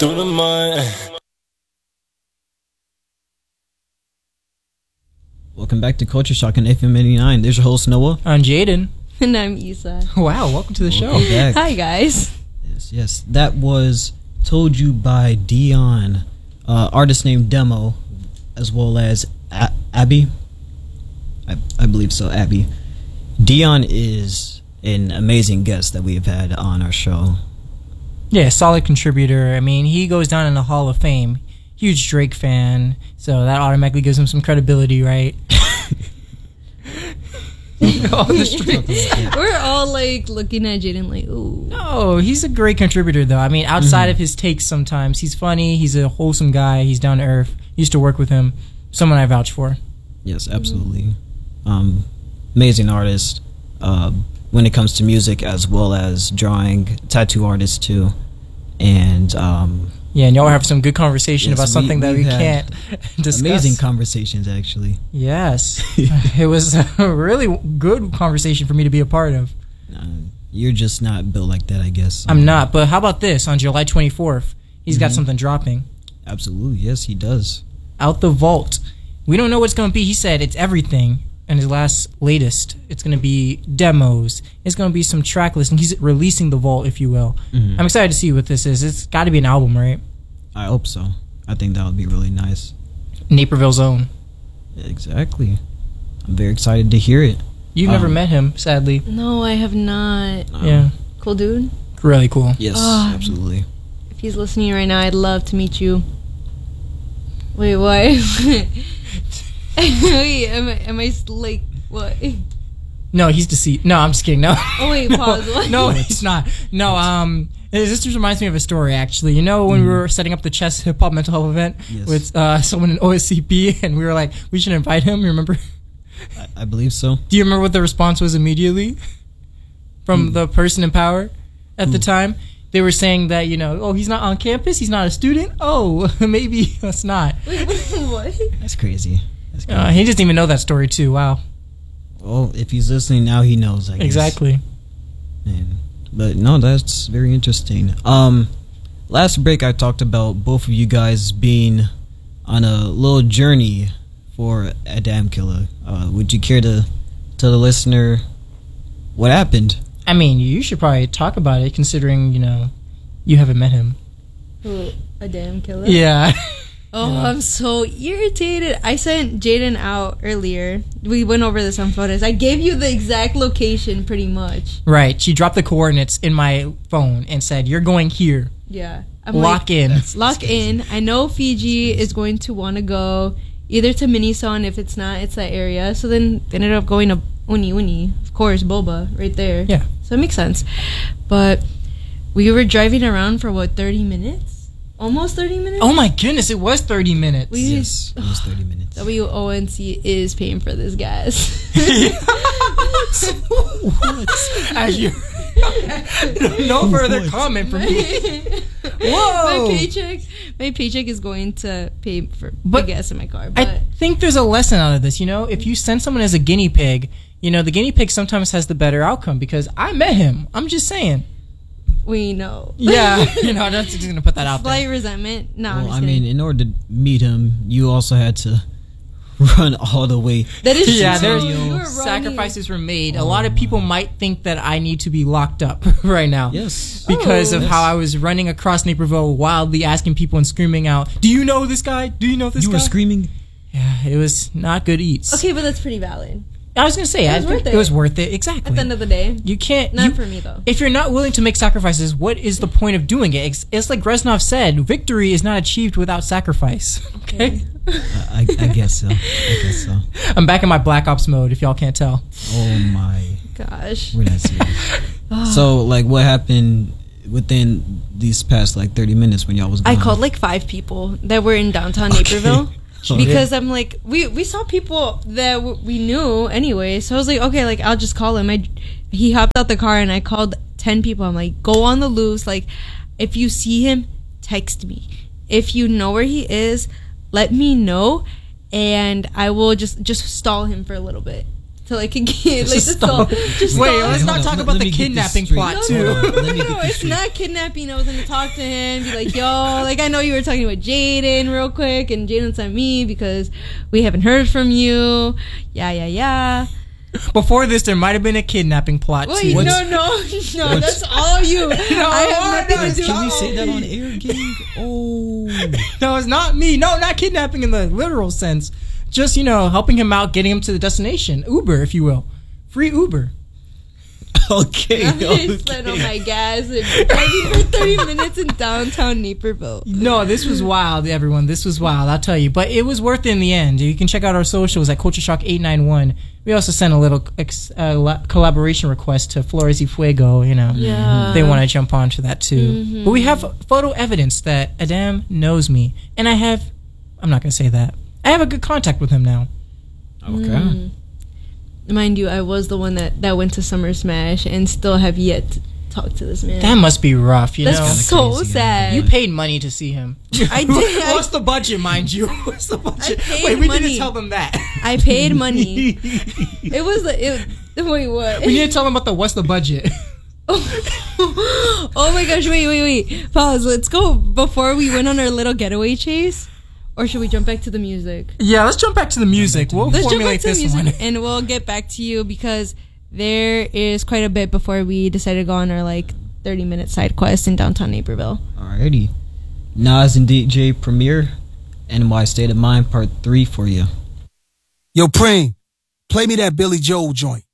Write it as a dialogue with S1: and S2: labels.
S1: Don't mind.
S2: Welcome back to Culture Shock on FM 89. There's your host, Noah.
S3: I'm Jaden.
S4: And I'm Isa.
S3: Wow, welcome to the show.
S2: Welcome back.
S4: Hi, guys.
S2: Yes. That was Told You by Dion, artist named Demo, as well as Abby. I believe so, Abby. Dion is an amazing guest that we have had on our show.
S3: Yeah, solid contributor. I mean, he goes down in the Hall of Fame. Huge Drake fan, so that automatically gives him some credibility, right? On the street.
S4: We're all like looking at Jaden like, ooh.
S3: No, he's a great contributor, though. I mean, outside of his takes sometimes, he's funny, he's a wholesome guy, he's down to earth. Used to work with him. Someone I vouch for.
S2: Yes, absolutely. Amazing artist when it comes to music as well as drawing, tattoo artist too. And
S3: yeah, and y'all have some good conversation
S2: yes,
S3: about something that we can't discuss.
S2: Amazing conversations, actually.
S3: Yes. It was a really good conversation for me to be a part of.
S2: You're just not built like that, I guess.
S3: I'm not, but how about this? On July 24th, he's got something dropping.
S2: Absolutely, yes, he does.
S3: Out the Vault. We don't know what it's going to be. He said it's everything. And his latest, it's going to be demos. It's going to be some track listing. He's releasing the Vault, if you will. I'm excited to see what this is. It's got to be an album, right?
S2: I hope so. I think that would be really nice.
S3: Naperville's own.
S2: Exactly. I'm very excited to hear it.
S3: You've never met him, sadly.
S4: No, I have not.
S3: Yeah.
S4: Cool dude.
S3: Really cool.
S2: Yes, absolutely.
S4: If he's listening right now, I'd love to meet you. Wait, what? Wait, am I like, what?
S3: No, he's deceased. No, I'm just kidding. No.
S4: Oh, wait, pause. What?
S3: No, he's not. No, this just reminds me of a story, actually. You know, when we were setting up the Chess Hip Hop Mental Health event with someone in OSCP, and we were like, we should invite him, you remember?
S2: I believe so.
S3: Do you remember what the response was immediately from the person in power at the time? They were saying that, you know, oh, he's not on campus, he's not a student. Oh, maybe that's not.
S4: Wait, what?
S2: That's crazy.
S3: He doesn't even know that story, too. Wow.
S2: Well, if he's listening now, he knows, I guess.
S3: Exactly.
S2: Man. But no, that's very interesting. Last break, I talked about both of you guys being on a little journey for a damn killer. Would you care to tell the listener what happened?
S3: I mean, you should probably talk about it, considering, you know, you haven't met him.
S4: Who, a damn killer?
S3: Yeah.
S4: Oh, yeah. I'm so irritated. I sent Jaden out earlier. We went over this on photos. I gave you the exact location pretty much.
S3: Right. She dropped the coordinates in my phone and said, you're going here.
S4: Yeah. I'm
S3: Lock in.
S4: Lock in. I know Fiji is going to want to go either to Miniso, if it's not, it's that area. So then they ended up going to Uni. Of course, Boba, right there.
S3: Yeah.
S4: So it makes sense. But we were driving around for, 30 minutes? Almost 30 minutes?
S3: Oh my goodness, it was 30 minutes.
S2: Yes, it was 30 minutes.
S4: WONC is paying for this gas.
S3: As you no further comment from me. Whoa!
S4: My paycheck is going to pay for the gas in my car. But
S3: I think there's a lesson out of this. You know, if you send someone as a guinea pig, you know, the guinea pig sometimes has the better outcome because I met him. I'm just saying.
S4: We know.
S3: Yeah, you know, I'm just gonna put that out there.
S4: Slight resentment. No,
S2: well, I mean, in order to meet him, you also had to run all the way.
S4: That is
S3: yeah,
S4: true.
S3: Sacrifices were made. A lot of people might think that I need to be locked up right now.
S2: Yes.
S3: Because of how I was running across Naperville wildly asking people and screaming out, do you know this guy? Do you know this guy?
S2: You were screaming?
S3: Yeah, it was not good eats.
S4: Okay, but that's pretty valid.
S3: I was going to say, it was worth it. Exactly.
S4: At the end of the day.
S3: You can't...
S4: Not for me, though.
S3: If you're not willing to make sacrifices, what is the point of doing it? It's like Reznov said, victory is not achieved without sacrifice. Okay?
S2: I guess so.
S3: I'm back in my Black Ops mode, if y'all can't tell.
S2: Oh, my...
S4: Gosh.
S2: We're not serious. So, like, what happened within these past, 30 minutes when y'all was gone?
S4: I called, 5 people that were in downtown Naperville. Because I'm like, we saw people that we knew anyway, so I was like, okay, I'll just call him. He hopped out the car and I called 10 people. I'm like, go on the loose. If you see him, text me. If you know where he is, let me know, and I will just stall him for a little bit to like get like
S3: Just
S4: the stall.
S3: stop.
S4: Just
S3: Wait,
S4: stall.
S3: let's
S2: Hold
S3: not
S2: on,
S3: talk
S2: let
S3: about the
S2: me get this
S3: kidnapping
S2: straight.
S3: plot
S2: No,
S3: too.
S2: no, no. Let me get
S4: No,
S2: this
S4: it's
S2: straight.
S4: not kidnapping. I was gonna talk to him, be like, yo, like I know you were talking with Jaden real quick, and Jaden sent me because we haven't heard from you. Yeah.
S3: Before this, there might have been a kidnapping plot
S4: Wait,
S3: too.
S4: no, that's all you. I have nothing to do.
S2: Can we say that on air, gang? Oh.
S3: No, it's not me. No, not kidnapping in the literal sense. Just, helping him out, getting him to the destination. Uber, if you will. Free Uber.
S2: Okay.
S4: I spent all my gas and driving for 30 minutes in downtown Naperville.
S3: No, this was wild, everyone. This was wild, I'll tell you. But it was worth it in the end. You can check out our socials at Culture Shock 891. We also sent a little collaboration request to Flores y Fuego.
S4: Yeah.
S3: They want to jump onto that too. But we have photo evidence that Adam knows me. And I'm not going to say that. I have a good contact with him now.
S2: Okay.
S4: Mind you, I was the one that went to Summer Smash and still have yet to talk to this man.
S3: That must be rough, you
S4: That's
S3: know?
S4: so
S2: crazy,
S4: sad.
S3: You paid money to see him.
S4: I did.
S3: What's the budget, mind you? What's the budget?
S4: I paid
S3: Wait, we
S4: money.
S3: didn't tell them that.
S4: I paid money. It was wait, what?
S3: We didn't tell them about the what's the budget.
S4: Oh my gosh, wait. Pause. Let's go before we went on our little getaway chase. Or should we jump back to the music?
S3: Yeah, let's jump back to the music. We'll
S4: Let's jump back
S3: formulate
S4: to the
S3: this
S4: music
S3: one.
S4: and we'll get back to you because there is quite a bit before we decided to go on our 30-minute side quest in downtown Naperville.
S2: Alrighty. Nas and DJ Premier, NY State of Mind Part 3 for you.
S1: Yo, Preem, play me that Billy Joel joint.